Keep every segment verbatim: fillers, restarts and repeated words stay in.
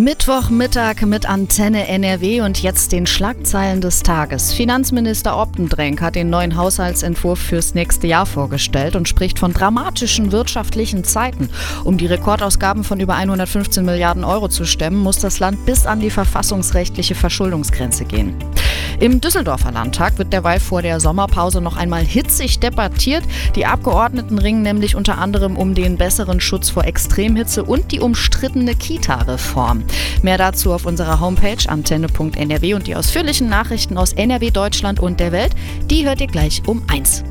Mittwochmittag mit Antenne N R W und jetzt den Schlagzeilen des Tages. Finanzminister Optendrenk hat den neuen Haushaltsentwurf fürs nächste Jahr vorgestellt und spricht von dramatischen wirtschaftlichen Zeiten. Um die Rekordausgaben von über hundertfünfzehn Milliarden Euro zu stemmen, muss das Land bis an die verfassungsrechtliche Verschuldungsgrenze gehen. Im Düsseldorfer Landtag wird derweil vor der Sommerpause noch einmal hitzig debattiert. Die Abgeordneten ringen nämlich unter anderem um den besseren Schutz vor Extremhitze und die umstrittene Kita-Reform. Mehr dazu auf unserer Homepage antenne punkt n r w und die ausführlichen Nachrichten aus N R W, Deutschland und der Welt, die hört ihr gleich um eins.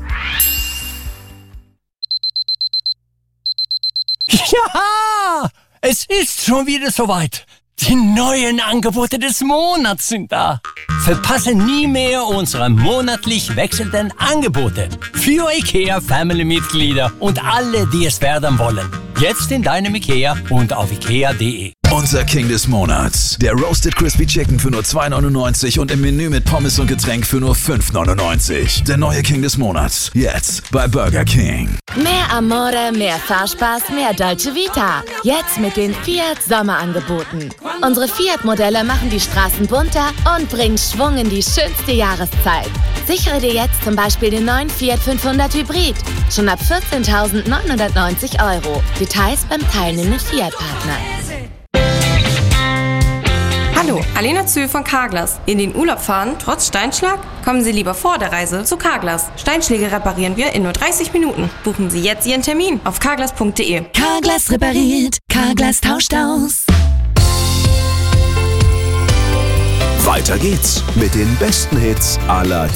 Ja, es ist schon wieder soweit. Die neuen Angebote des Monats sind da. Verpasse nie mehr unsere monatlich wechselnden Angebote für IKEA-Family-Mitglieder und alle, die es werden wollen. Jetzt in deinem IKEA und auf ikea punkt de. Unser King des Monats. Der Roasted Crispy Chicken für nur zwei neunundneunzig und im Menü mit Pommes und Getränk für nur fünf neunundneunzig. Der neue King des Monats. Jetzt bei Burger King. Mehr Amore, mehr Fahrspaß, mehr Dolce Vita. Jetzt mit den Fiat Sommerangeboten. Unsere Fiat-Modelle machen die Straßen bunter und bringen Schwung in die schönste Jahreszeit. Sichere dir jetzt zum Beispiel den neuen Fiat fünfhundert Hybrid. Schon ab vierzehntausendneunhundertneunzig Euro. Details beim teilnehmenden Fiat-Partner. Hallo, Alena Zühl von Carglass. In den Urlaub fahren, trotz Steinschlag? Kommen Sie lieber vor der Reise zu Carglass. Steinschläge reparieren wir in nur dreißig Minuten. Buchen Sie jetzt Ihren Termin auf carglass punkt de. Carglass repariert, Carglass tauscht aus. Weiter geht's mit den besten Hits aller